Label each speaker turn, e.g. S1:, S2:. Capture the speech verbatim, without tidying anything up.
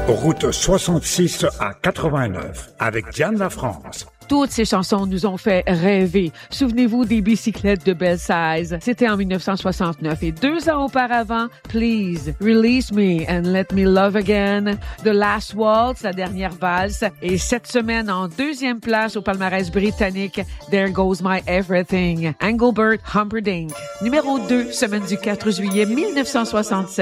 S1: Route soixante-six à quatre-vingt-neuf avec Diane Lafrance.
S2: Toutes ces chansons nous ont fait rêver. Souvenez-vous des bicyclettes de belle size. C'était en dix-neuf cent soixante-neuf. Et deux ans auparavant, Please, Release Me and Let Me Love Again, The Last Waltz, la dernière valse. Et cette semaine, en deuxième place au palmarès britannique, There Goes My Everything, Engelbert Humperdinck. Numéro deux, semaine du quatre juillet mille neuf cent soixante-sept.